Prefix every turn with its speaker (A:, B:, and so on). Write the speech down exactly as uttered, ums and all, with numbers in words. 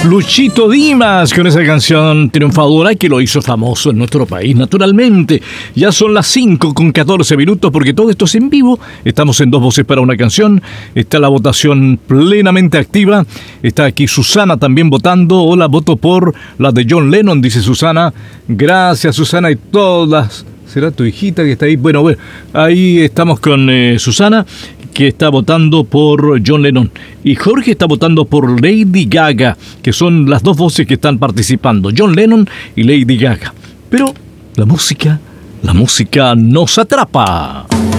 A: Luchito Dimas con esa canción triunfadora que lo hizo famoso en nuestro país, naturalmente. Ya son las cinco con catorce minutos porque todo esto es en vivo. Estamos en Dos Voces para una Canción. Está la votación plenamente activa. Está aquí Susana también votando. Hola, voto por la de John Lennon, dice Susana. Gracias, Susana, y todas. ¿Será tu hijita que está ahí? Bueno, bueno, ahí estamos con eh, Susana, que está votando por John Lennon. Y Jorge está votando por Lady Gaga, que son las dos voces que están participando, John Lennon y Lady Gaga. Pero la música, la música nos atrapa.